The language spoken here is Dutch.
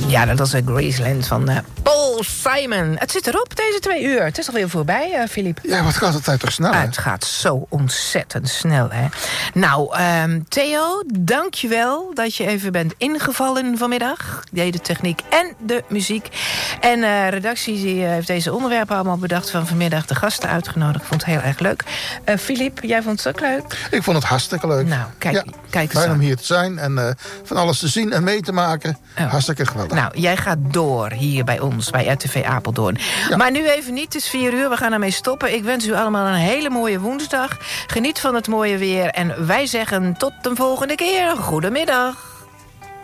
Ja, dat was Graceland van Paul Simon. Het zit erop, deze 2 uur. Het is alweer voorbij, Filip. Ja, wat gaat de tijd toch snel, hè? Het gaat zo ontzettend snel, hè. Nou, Theo, dank je wel dat je even bent ingevallen vanmiddag. De techniek en de muziek. En redactie die, heeft deze onderwerpen allemaal bedacht van vanmiddag. De gasten uitgenodigd. Ik vond het heel erg leuk. Filip, jij vond het ook leuk? Ik vond het hartstikke leuk. Nou, kijk eens fijn aan. om hier te zijn en van alles te zien en mee te maken. Oh. Hartstikke geweldig. Nou, jij gaat door hier bij ons, bij RTV Apeldoorn. Ja. Maar nu even niet, het is 4 uur, we gaan ermee stoppen. Ik wens u allemaal een hele mooie woensdag. Geniet van het mooie weer en wij zeggen tot de volgende keer. Goedemiddag.